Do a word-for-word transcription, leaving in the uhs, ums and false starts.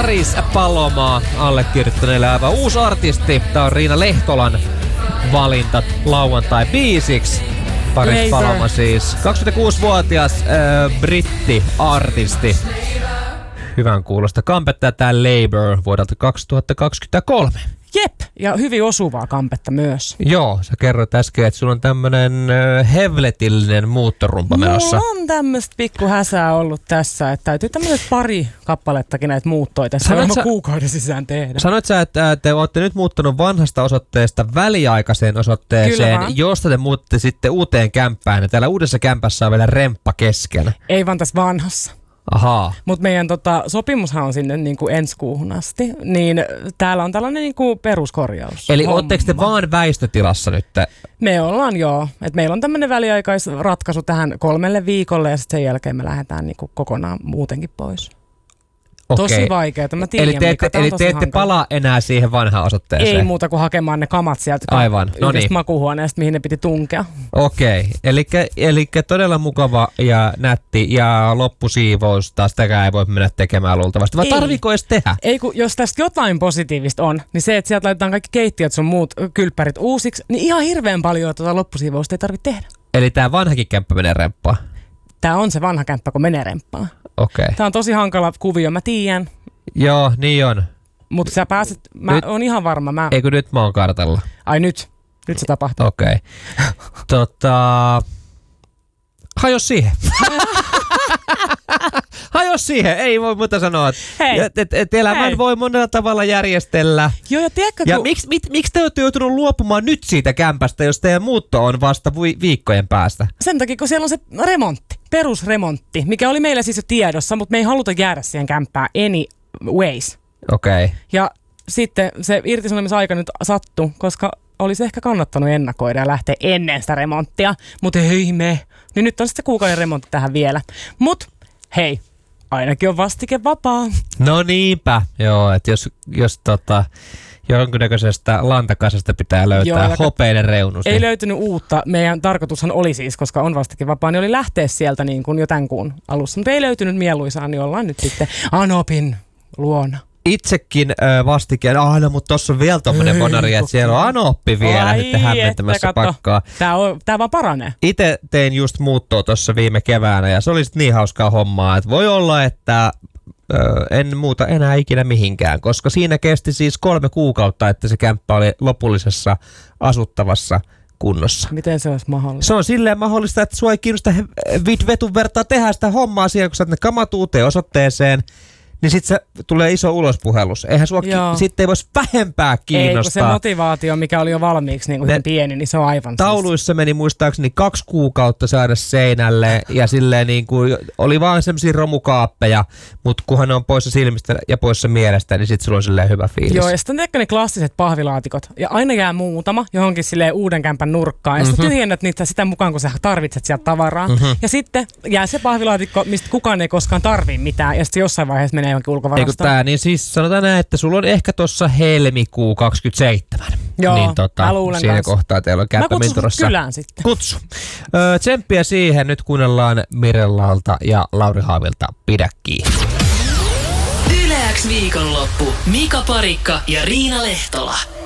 Paris Paloma allekirjoittaneelle aivan uusi artisti. Tää on Riina Lehtolan valinta lauantai-biisiksi. Paris Paloma siis. kaksikymmentäkuusivuotias äh, britti-artisti. Hyvän kuulosta kampetta tää Labour vuodelta kaksituhattakaksikymmentäkolme. Jep, ja hyvin osuvaa kampetta myös. Joo, sä kerroit äsken, että sulla on tämmönen äh, hevletillinen muuttorumpa menossa. Mulla on tämmöistä pikku häsää ollut tässä, että täytyy tämmöiset pari kappalettakin näitä muuttoja tässä Sanoit on sä, kuukauden sisään tehdä. Sanoit sä, että te olette nyt muuttanut vanhasta osoitteesta väliaikaiseen osoitteeseen, josta te muutte sitten uuteen kämppään. Ja täällä uudessa kämpässä on vielä remppa kesken. Ei vaan tässä vanhassa. Ahaa. Mutta meidän tota, sopimushan on sinne niinku ensi kuuhun asti, niin täällä on tällainen niinku peruskorjaus. Eli homma. ootteko te vaan väistötilassa nyt? Me ollaan joo. Et meillä on tämmöinen väliaikaisratkaisu tähän kolmelle viikolle ja sitten sen jälkeen me lähdetään niinku kokonaan muutenkin pois. Okei. Tosi vaikeaa, mä tiedän. Eli te ette, eli te ette palaa enää siihen vanhaan osoitteeseen? Ei muuta kuin hakemaan ne kamat sieltä Aivan. No yhdestä niin. makuuhuoneesta, mihin ne piti tunkea. Okei, eli todella mukava ja nätti ja loppusiivousta, sitäkään ei voi mennä tekemään luultavasti. Vai tarviiko edes tehdä? Ei, kun jos tästä jotain positiivista on, niin se, että sieltä laitetaan kaikki keittiöt sun muut kylppärit uusiksi, niin ihan hirveän paljon tuota loppusiivousta ei tarvitse tehdä. Eli tää vanhakin kämppä menee remppaan? Tää on se vanha kämppä, kun menee remppaan. Okei. Tää on tosi hankala kuvio, mä tiedän. Joo, niin on. Mutta sä pääset, mä nyt, oon ihan varma. Mä... Eikö nyt mä oon kartalla? Ai nyt, nyt se tapahtuu. Okei. Tota... Hajos siihen. Hajos siihen, ei voi muuta sanoa. Hei. Et, et, et elämän Hei. voi monella tavalla järjestellä. Joo, ja tiedätkö, ja kun... miksi mit, miksi te olette joutunut luopumaan nyt siitä kämpästä, jos teidän muutto on vasta vi- viikkojen päästä? Sen takia, kun siellä on se remontti, perusremontti, mikä oli meillä siis jo tiedossa, mutta me ei haluta jäädä siihen kämppään anyways. Okei. Okay. Ja sitten se irtisanomisaika nyt sattui, koska olisi ehkä kannattanut ennakoida ja lähteä ennen sitä remonttia, mutta hei me. Niin nyt on sitten kuukauden remontti tähän vielä. Mut hei, ainakin on vastike vapaa. No niinpä, joo, että jos, jos tota, jonkinnäköisestä lantakasasta pitää löytää joo, hopeinen reunus. Ei niin... löytynyt uutta. Meidän tarkoitushan oli siis, koska on vastike vapaa, niin oli lähteä sieltä niin kuin jo tämän kuun alussa. Mutta ei löytynyt mieluisaa, niin ollaan nyt sitten Anopin luona. Itsekin äh, vastikin, aina, mutta tossa on vielä tommonen bonari, että siellä on Anoppi vielä Ai, sitten hämmentämässä pakkaa. Tää, on, tää vaan paranee. Itse tein just muuttoa tossa viime keväänä ja se oli sit niin hauskaa hommaa, että voi olla, että ö, en muuta enää ikinä mihinkään, koska siinä kesti siis kolme kuukautta, että se kämppä oli lopullisessa asuttavassa kunnossa. Miten se olisi mahdollista? Se on silleen mahdollista, että sua ei kiinnosta vetun vertaa tehdä sitä hommaa siellä, kun sä ne kamat uuteen osoitteeseen, niin sit se tulee iso ulospuhellus. Eihän sua ki- sitten ei voisi vähempää kiinnostaa. Ei, kun se motivaatio, mikä oli jo valmiiksi niin kuin ne, pieni, niin se on aivan tauluissa siis. Meni muistaakseni kaksi kuukautta saada seinälle ja silleen niin kuin oli vaan semmosia romukaappeja, mutta kunhan ne on poissa silmistä ja poissa mielestä, niin sit sulla on silleen hyvä fiilis. Joo, ja sitten on ne klassiset pahvilaatikot. Ja aina jää muutama johonkin silleen uuden kämpän nurkkaan. Ja mm-hmm. sitten tyhjennät niitä sitä mukaan, kun sä tarvitset sieltä tavaraa. Mm-hmm. Ja sitten jää se pahvilaatikko, mistä kukaan ei koskaan tarvii mitään. Ja sitten jossain vaiheessa menee johonkin ulkovarastoon. Tää, niin siis sanotaan näin, että sulla on ehkä tossa helmikuu kaksikymmentäseitsemän. Joo, niin tota, siinä kanssa. Kohtaa teillä on kämppäminturossa. Mä kutsun kylään sitten. Kutsu. Öö, tsemppiä siihen. Nyt kuunnellaan Mirellalta ja Lauri Haavilta Pidä kiinni. Yle X viikonloppu. Mika Parikka ja Riina Lehtola.